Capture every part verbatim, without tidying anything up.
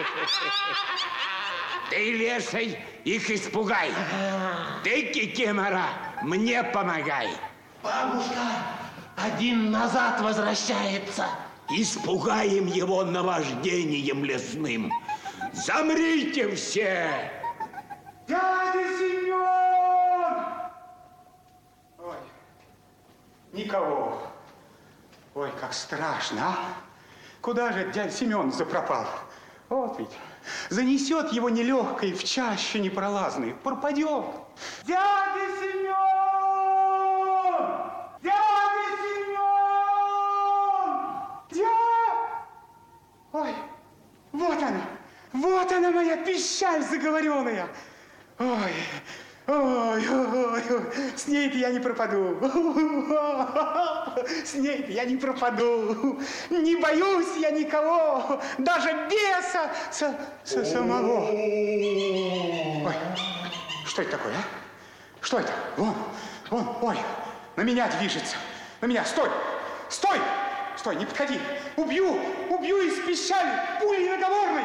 Ты, леший, их испугай. Ты, кикимора, мне помогай. Бабушка, один назад возвращается. Испугаем его наваждением лесным. Замрите все! Дядя Семен! Ой, никого. Ой, как страшно, а? Куда же дядя Семен запропал? Вот ведь, занесет его нелегкой в чаще непролазной, пропадет. Дядя Семен! Дядя Семен! Дядя! Ой, вот она, вот она моя пищаль заговоренная. Ой, ой, ой, ой, с ней-то я не пропаду. С ней-то я не пропаду. Не боюсь я никого, даже беса со, со самого. Ой, что это такое, а? Что это? Вон, вон, ой, на меня движется. На меня, стой, стой, стой, не подходи. Убью, убью из пищали пулей наговорной.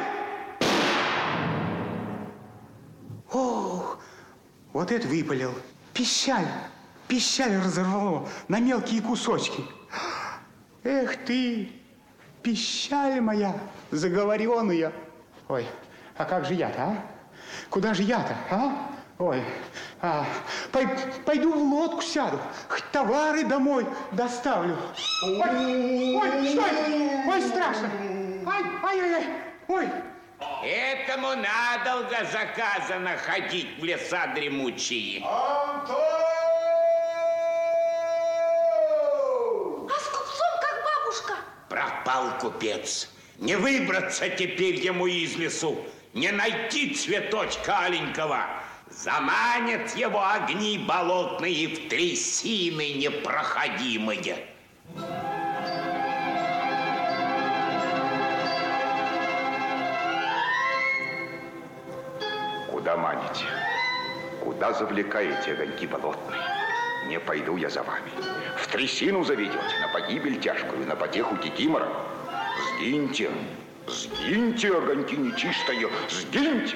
Ох, вот это выпалил. Пищаль, пищаль разорвало на мелкие кусочки. Эх ты, пищаль моя заговоренная. Ой, а как же я-то, а? Куда же я-то, а? Ой, а, пой, пойду в лодку сяду, хоть товары домой доставлю. Ой, ой, что это? Ой, страшно. Ай, ай, ай, ай, ой. Этому надолго заказано ходить в леса дремучие. Антон! А с купцом как бабушка? Пропал купец. Не выбраться теперь ему из лесу, не найти цветочка аленького. Заманят его огни болотные в трясины непроходимые. Куда маните? Куда завлекаете огоньки болотные? Не пойду я за вами. В трясину заведете, на погибель тяжкую, на потеху кикимора. Сгиньте, сгиньте, огоньки нечистые, сгиньте.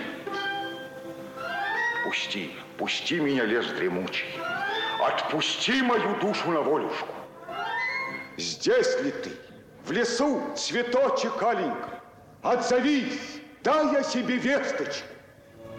Пусти, пусти меня, лес дремучий. Отпусти мою душу на волюшку. Здесь ли ты? В лесу, цветочек аленький? Отзовись, дай я себе весточку.